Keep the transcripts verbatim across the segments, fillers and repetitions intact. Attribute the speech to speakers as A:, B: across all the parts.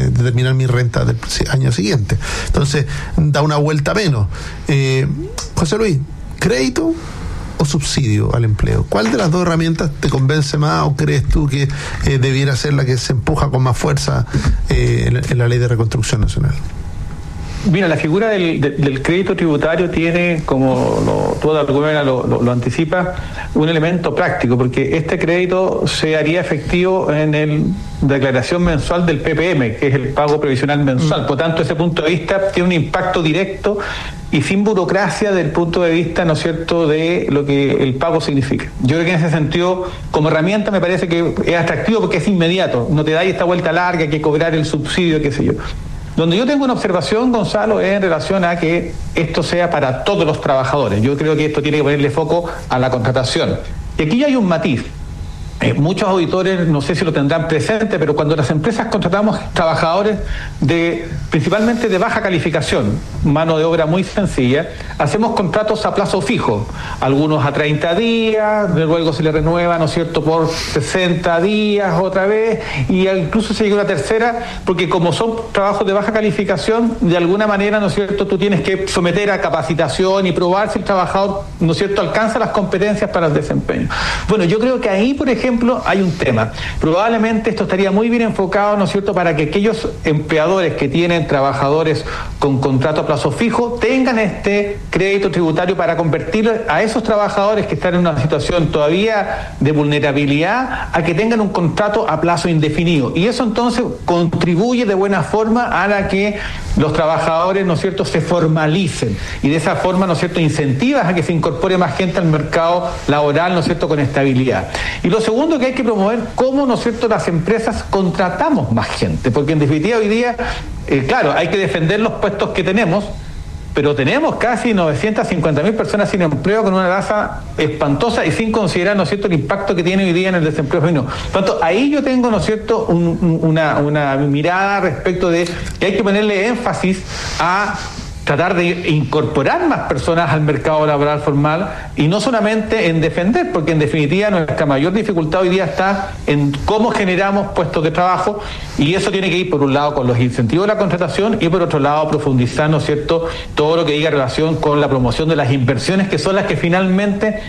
A: determinar mi renta del año siguiente. Entonces, da una vuelta menos. Eh, José Luis, ¿crédito o subsidio al empleo? ¿Cuál de las dos herramientas te convence más o crees tú que eh, debiera ser la que se empuja con más fuerza eh, en, en la Ley de Reconstrucción Nacional?
B: Mira, la figura del, de, del crédito tributario tiene, como lo, toda la gobierna lo, lo, lo anticipa, un elemento práctico, porque este crédito se haría efectivo en el declaración mensual del P P M, que es el pago previsional mensual. Por tanto, ese punto de vista tiene un impacto directo y sin burocracia del punto de vista, ¿no es cierto?, de lo que el pago significa. Yo creo que en ese sentido, como herramienta, me parece que es atractivo porque es inmediato. No te da esta vuelta larga, hay que cobrar el subsidio, qué sé yo. Donde yo tengo una observación, Gonzalo, es en relación a que esto sea para todos los trabajadores. Yo creo que esto tiene que ponerle foco a la contratación. Y aquí hay un matiz. Eh, muchos auditores, no sé si lo tendrán presente, pero cuando las empresas contratamos trabajadores de principalmente de baja calificación, mano de obra muy sencilla, hacemos contratos a plazo fijo, algunos a treinta días, luego se le renueva, ¿no es cierto?, por sesenta días otra vez, y incluso se llega a una tercera, porque como son trabajos de baja calificación, de alguna manera, ¿no es cierto?, tú tienes que someter a capacitación y probar si el trabajador, ¿no es cierto?, alcanza las competencias para el desempeño. Bueno, yo creo que ahí, por ejemplo, hay un tema. Probablemente esto estaría muy bien enfocado, ¿no es cierto?, para que aquellos empleadores que tienen trabajadores con contrato a plazo fijo tengan este crédito tributario para convertir a esos trabajadores que están en una situación todavía de vulnerabilidad a que tengan un contrato a plazo indefinido. Y eso entonces contribuye de buena forma a la que los trabajadores, ¿no es cierto?, se formalicen y de esa forma, ¿no es cierto?, incentivas a que se incorpore más gente al mercado laboral, ¿no es cierto?, con estabilidad. Y lo segundo que hay que promover, cómo, ¿no es cierto?, las empresas contratamos más gente, porque en definitiva hoy día, eh, claro, hay que defender los puestos que tenemos, pero tenemos casi novecientas cincuenta mil personas sin empleo con una tasa espantosa y sin considerar, ¿no es cierto?, el impacto que tiene hoy día en el desempleo femenino. Por tanto, ahí yo tengo, ¿no es cierto?, un, una, una mirada respecto de que hay que ponerle énfasis a tratar de incorporar más personas al mercado laboral formal y no solamente en defender, porque en definitiva nuestra mayor dificultad hoy día está en cómo generamos puestos de trabajo, y eso tiene que ir por un lado con los incentivos de la contratación y por otro lado profundizar, ¿no es cierto?, todo lo que diga relación con la promoción de las inversiones, que son las que finalmente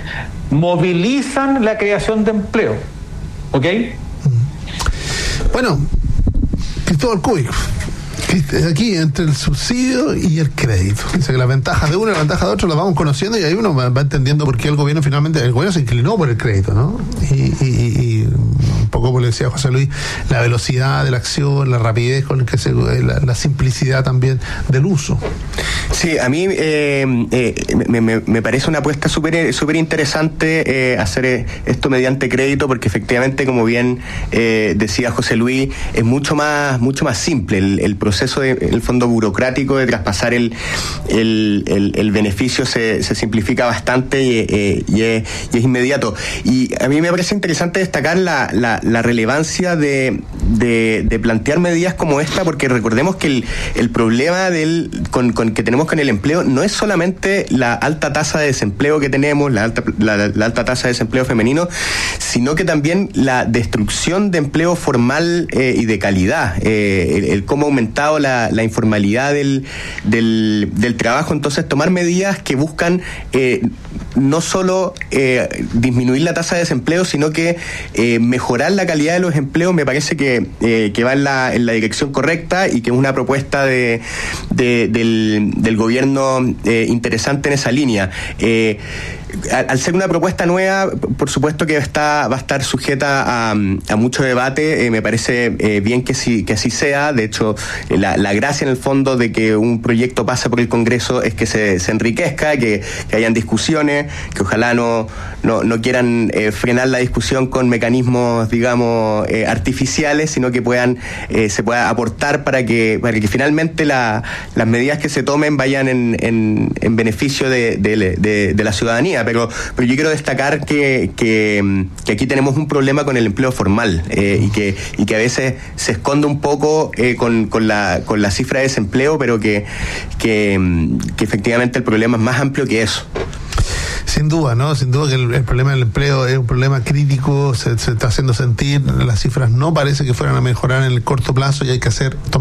B: movilizan la creación de empleo. ¿Ok?
A: Bueno, Cristóbal Cuy, aquí entre el subsidio y el crédito, dice que las ventajas de uno y las ventajas de otro las vamos conociendo, y ahí uno va entendiendo por qué el gobierno finalmente, el gobierno se inclinó por el crédito, ¿no? Y, y, y un poco como le decía José Luis, la velocidad de la acción, la rapidez con la que se, la, la simplicidad también del uso.
C: Sí, a mí eh, eh, me, me, me parece una apuesta súper súper interesante eh, hacer esto mediante crédito, porque efectivamente, como bien eh, decía José Luis, es mucho más mucho más simple el, el proceso de, el fondo burocrático de traspasar el el, el, el beneficio se, se simplifica bastante y, eh, y, es, y es inmediato. Y a mí me parece interesante destacar la, la, la relevancia de, de, de plantear medidas como esta, porque recordemos que el, el problema del con, con que tenemos con el empleo no es solamente la alta tasa de desempleo que tenemos, la alta, la, la alta tasa de desempleo femenino, sino que también la destrucción de empleo formal eh, y de calidad, eh, el, el cómo ha aumentado la, la informalidad del, del, del trabajo. Entonces, tomar medidas que buscan eh, no solo eh, disminuir la tasa de desempleo, sino que eh, mejorar la calidad de los empleos, me parece que, eh, que va en la, en la dirección correcta, y que es una propuesta de, de, del, del gobierno eh, interesante en esa línea. Eh, Al ser una propuesta nueva, por supuesto que está va a estar sujeta a, a mucho debate. Eh, me parece eh, bien que sí que así sea. De hecho, la, la gracia en el fondo de que un proyecto pase por el Congreso es que se, se enriquezca, que, que hayan discusiones, que ojalá no no, no quieran eh, frenar la discusión con mecanismos, digamos, eh, artificiales, sino que puedan eh, se pueda aportar para que para que finalmente la, las medidas que se tomen vayan en, en, en beneficio de, de, de, de la ciudadanía. Pero, pero yo quiero destacar que, que, que aquí tenemos un problema con el empleo formal eh, y que y que a veces se esconde un poco eh, con, con la con la cifra de desempleo, pero que, que, que efectivamente el problema es más amplio que eso.
A: Sin duda, ¿no? Sin duda que el, el problema del empleo es un problema crítico, se, se está haciendo sentir, las cifras no parece que fueran a mejorar en el corto plazo y hay que hacer